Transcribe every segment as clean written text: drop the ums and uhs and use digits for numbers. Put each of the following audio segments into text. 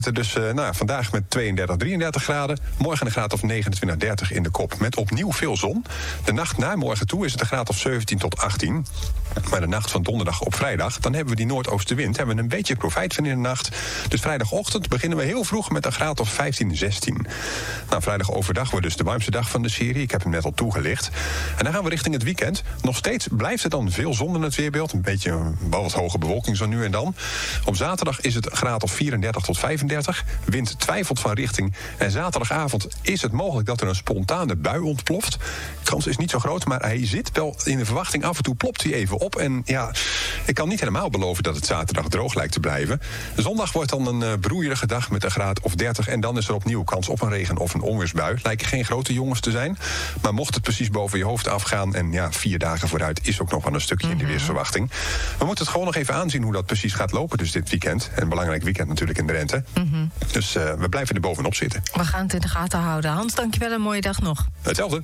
Dus vandaag met 32, 33 graden. Morgen een graad of 29, 30 in de kop. Met opnieuw veel zon. De nacht na morgen toe is het een graad of 17 tot 18. Maar de nacht van donderdag op vrijdag, dan hebben we die noordoostenwind. Hebben we een beetje profijt van in de nacht. Dus vrijdagochtend beginnen we heel vroeg met een graad of 15, 16. Vrijdag overdag wordt dus de warmste dag van de serie. Ik heb hem net al toegelicht. En dan gaan we richting het weekend. Nog steeds blijft het dan veel zon in het weerbeeld. Een beetje wel wat hoge bewolking zo nu en dan. Op zaterdag is het een graad of 34 tot 35. Wind twijfelt van richting. En zaterdagavond is het mogelijk dat er een spontane bui ontploft. De kans is niet zo groot, maar hij zit wel in de verwachting. Af en toe plopt hij even op. En ja, ik kan niet helemaal beloven dat het zaterdag droog lijkt te blijven. Zondag wordt dan een broeierige dag met een graad of 30. En dan is er opnieuw kans op een regen- of een onweersbui. Lijken geen grote jongens te zijn. Maar mocht het precies boven je hoofd afgaan... en 4 dagen vooruit is ook nog wel een stukje in de weersverwachting. We moeten het gewoon nog even aanzien hoe dat precies gaat lopen dus dit weekend. En een belangrijk weekend natuurlijk in Drenthe. Dus we blijven er bovenop zitten. We gaan het in de gaten houden. Hans, dankjewel, een mooie dag nog. Hetzelfde.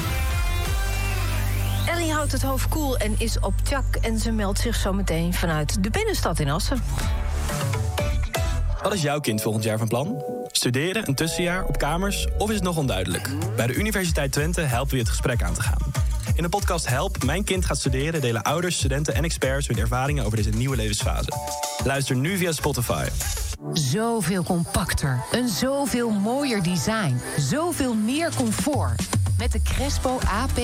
Ellie houdt het hoofd koel en is op tjak. En ze meldt zich zo meteen vanuit de binnenstad in Assen. Wat is jouw kind volgend jaar van plan? Studeren, een tussenjaar, op kamers of is het nog onduidelijk? Bij de Universiteit Twente helpen we je het gesprek aan te gaan. In de podcast Help, Mijn Kind gaat studeren... delen ouders, studenten en experts hun ervaringen over deze nieuwe levensfase. Luister nu via Spotify. Zoveel compacter, een zoveel mooier design, zoveel meer comfort. Met de Crespo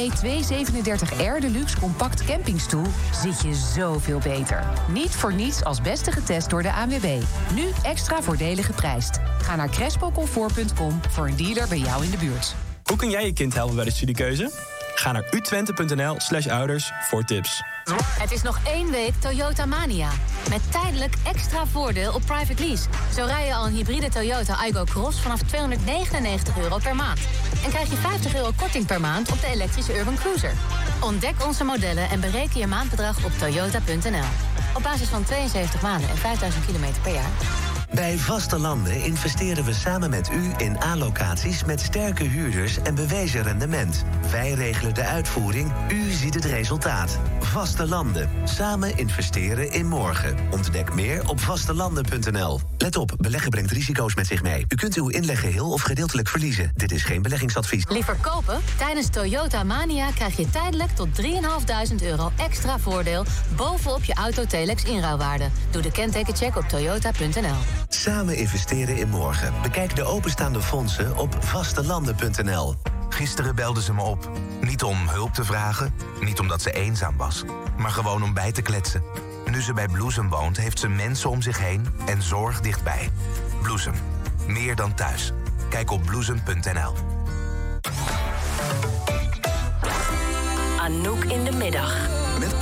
AP237R Deluxe Compact Campingstoel zit je zoveel beter. Niet voor niets als beste getest door de ANWB. Nu extra voordelig geprijsd. Ga naar crespocomfort.com voor een dealer bij jou in de buurt. Hoe kun jij je kind helpen bij de studiekeuze? Ga naar utwente.nl/ouders voor tips. Het is nog 1 week Toyota Mania. Met tijdelijk extra voordeel op private lease. Zo rij je al een hybride Toyota Aygo Cross vanaf €299 per maand. En krijg je €50 korting per maand op de elektrische Urban Cruiser. Ontdek onze modellen en bereken je maandbedrag op toyota.nl. Op basis van 72 maanden en 5000 kilometer per jaar. Bij Vaste Landen investeren we samen met u in A-locaties met sterke huurders en bewezen rendement. Wij regelen de uitvoering, u ziet het resultaat. Vaste Landen. Samen investeren in morgen. Ontdek meer op vastelanden.nl. Let op, beleggen brengt risico's met zich mee. U kunt uw inleg geheel of gedeeltelijk verliezen. Dit is geen beleggingsadvies. Liever kopen? Tijdens Toyota Mania krijg je tijdelijk tot €3.500 extra voordeel bovenop je Autotelex inruilwaarde. Doe de kentekencheck op toyota.nl. Samen investeren in morgen. Bekijk de openstaande fondsen op vastelanden.nl. Gisteren belde ze me op. Niet om hulp te vragen, niet omdat ze eenzaam was, maar gewoon om bij te kletsen. Nu ze bij Bloesem woont, heeft ze mensen om zich heen en zorg dichtbij. Bloesem. Meer dan thuis. Kijk op bloesem.nl. Anouk in de middag.